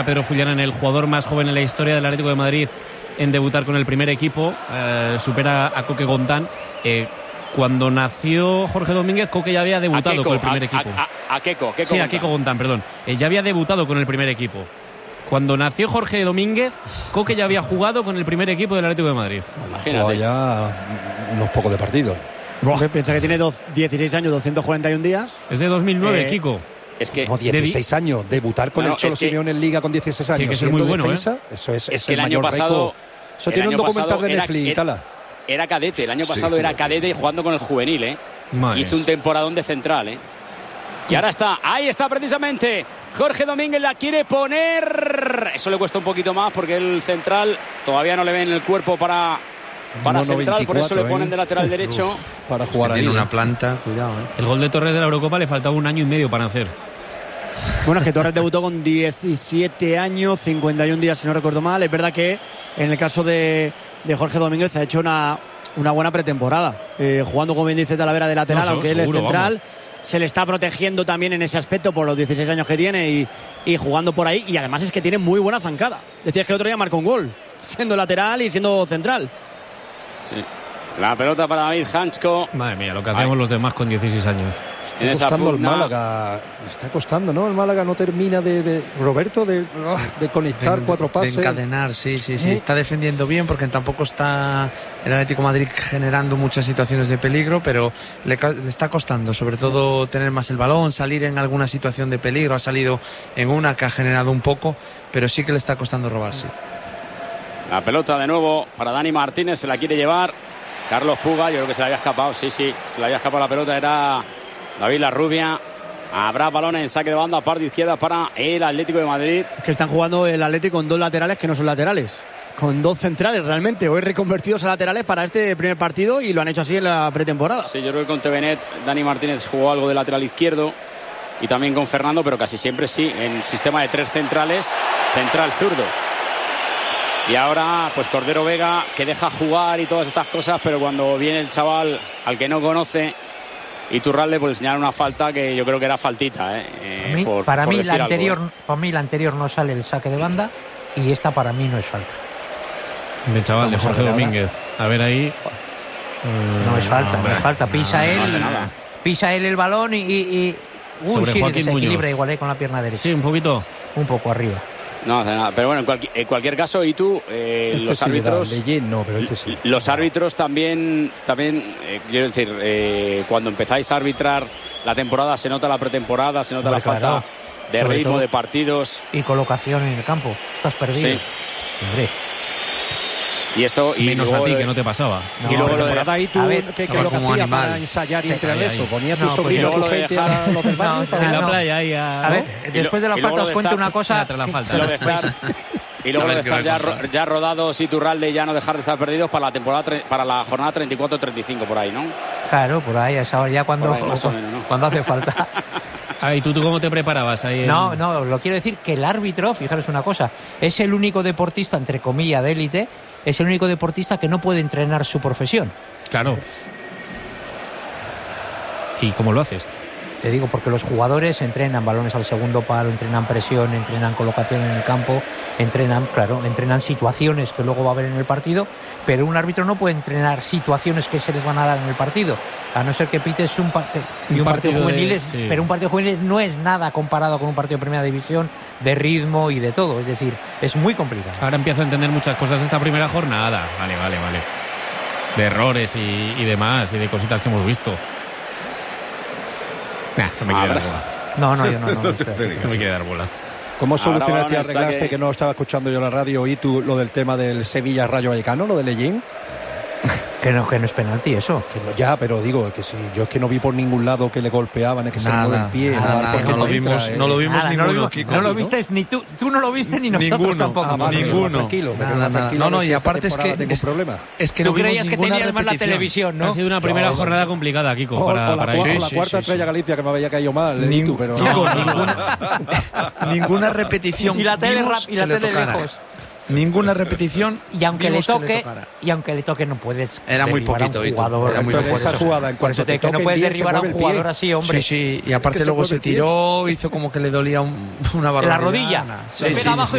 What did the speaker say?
Pedro Fullana, el jugador más joven en la historia del Atlético de Madrid en debutar con el primer equipo. Supera a Coque Gontán. Cuando nació Jorge Domínguez, Coque ya había debutado con el primer equipo. A Keco sí, a Keco Gontán, perdón. Ya había debutado con el primer equipo. Cuando nació Jorge Domínguez, Coque ya había jugado con el primer equipo del Atlético de Madrid. Imagínate. Ya unos pocos de partidos. Piensa que tiene 16 años, 241 días. Es de 2009, Kiko. Es que 16 años, debutar con el Cholo Simeone en Liga con 16 años. Tiene que ser muy bueno, defensa, Eso es que el año pasado. Eso tiene un documental de Netflix, Tala. Era cadete, el año pasado era cadete y jugando con el juvenil, Hizo un temporadón de central, Y ahora está, ahí está precisamente. Jorge Domínguez la quiere poner. Eso le cuesta un poquito más porque el central todavía no le ven el cuerpo para central, por eso le ponen de lateral derecho. Para jugar ahí. Tiene una planta, cuidado. El gol de Torres de la Eurocopa le faltaba 1 año y medio para hacer. Bueno, es que Torres debutó con 17 años, 51 días, si no recuerdo mal. Es verdad que en el caso de Jorge Domínguez ha hecho una buena pretemporada. Jugando, como bien dice Talavera, de lateral, aunque él es central. Vamos. Se le está protegiendo también en ese aspecto por los 16 años que tiene y jugando por ahí. Y además es que tiene muy buena zancada. Decías que el otro día marcó un gol, siendo lateral y siendo central. Sí. La pelota para David Hanchko. Madre mía, lo que hacemos los demás con 16 años. Está costando el Málaga. Está costando, ¿no? El Málaga no termina de conectar 4 pases. De encadenar, sí. Está defendiendo bien porque tampoco está el Atlético de Madrid generando muchas situaciones de peligro, pero le está costando, sobre todo tener más el balón, salir en alguna situación de peligro. Ha salido en una que ha generado un poco, pero sí que le está costando robarse. La pelota de nuevo para Dani Martínez, se la quiere llevar Carlos Puga. Yo creo que se le había escapado, se le había escapado la pelota, era David Larrubia. Habrá balón en saque de banda, parte izquierda para el Atlético de Madrid. Es que están jugando el Atlético con 2 laterales que no son laterales, con 2 centrales realmente, hoy reconvertidos a laterales para este primer partido, y lo han hecho así en la pretemporada. Sí, yo creo que con Tevenet Dani Martínez jugó algo de lateral izquierdo y también con Fernando, pero casi siempre en sistema de 3 centrales, central zurdo. Y ahora pues Cordero Vega, que deja jugar y todas estas cosas, pero cuando viene el chaval al que no conoce, Iturralde, pues señala una falta que yo creo que era faltita. Para mí la anterior no sale el saque de banda y esta para mí no es falta. De chaval, de Jorge Domínguez. A ver ahí. No es falta. Pisa él el balón y sobre Joaquín desequilibra igual con la pierna derecha. Sí, un poquito. Un poco arriba. No hace nada, pero bueno, en cualquier caso, y tú, los árbitros, los árbitros también quiero decir, cuando empezáis a arbitrar la temporada, se nota la pretemporada, se nota la falta de ritmo de partidos y colocación en el campo. Estás perdido. Sí. Hombre. Y esto y menos a ti, que no te pasaba. Y luego lo de ahí tú, ¿qué es lo que hacía para ensayar y entrenar eso? Ponía tu sobrino, tu gente a los del barrio en la playa ahí a ver, después de la falta os cuento una cosa. Y luego de estar ya rodados Iturralde y ya no dejar de estar perdidos para la temporada, para la jornada 34-35 por ahí, ¿no? Claro, por ahí, a esa hora ya cuando más o menos, ¿no? Cuando hace falta. ¿Y tú cómo te preparabas ahí? No, lo quiero decir que el árbitro, fijaros una cosa, es el único deportista, entre comillas, de élite, es el único deportista que no puede entrenar su profesión. Claro. ¿Y cómo lo haces? Te digo, porque los jugadores entrenan balones al segundo palo, entrenan presión, entrenan colocación en el campo, entrenan situaciones que luego va a haber en el partido, pero un árbitro no puede entrenar situaciones que se les van a dar en el partido, a no ser que pites un partido juvenil, pero un partido juvenil no es nada comparado con un partido de primera división, de ritmo y de todo, es decir, es muy complicado. Ahora empiezo a entender muchas cosas esta primera jornada. Vale. De errores y demás, y de cositas que hemos visto. No me quiere dar bola. No, yo no. No me quiere dar bola. ¿Cómo solucionaste y arreglaste que no estaba escuchando yo la radio y tú lo del tema del Sevilla Rayo Vallecano, lo de Lejín? Que no es penalti eso. Que no, ya, pero digo que si yo es que no vi por ningún lado que le golpeaban, es que se mueve el pie. No lo vimos ninguno, Kiko. No lo viste ni tú no lo viste ni nosotros tampoco. Ninguno. Tranquilo. No, y aparte es que tú creías que tenías más la televisión, ¿no? Ha sido una primera jornada complicada, Kiko. Para la cuarta estrella Galicia que me había caído mal. Ninguna repetición. Y la tele lejos. Ninguna repetición. Y aunque le toque no puedes. Era muy poquito, era muy poquito. Esa jugada, en cuanto te toque, no puedes derribar a un jugador así, hombre. Sí, y aparte luego se tiró, hizo como que le dolía una barbaridad. La rodilla. Se pega abajo.